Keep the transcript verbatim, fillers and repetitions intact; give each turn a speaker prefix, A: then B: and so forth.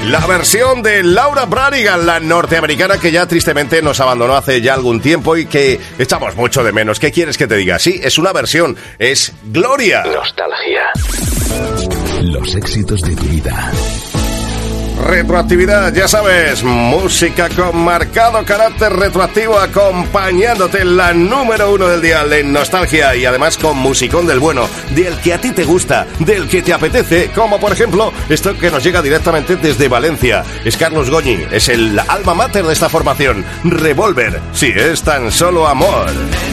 A: La versión de Laura Branigan, la norteamericana que ya tristemente nos abandonó hace ya algún tiempo y que echamos mucho de menos. ¿Qué quieres que te diga? Sí, es una versión, es Gloria.
B: Nostalgia.
C: Los éxitos de tu vida.
A: Retroactividad, ya sabes, música con marcado carácter retroactivo acompañándote en la número uno del dial en Nostalgia y además con musicón del bueno, del que a ti te gusta, del que te apetece, como por ejemplo esto que nos llega directamente desde Valencia. Es Carlos Goñi, es el alma mater de esta formación, Revolver, si es tan solo amor.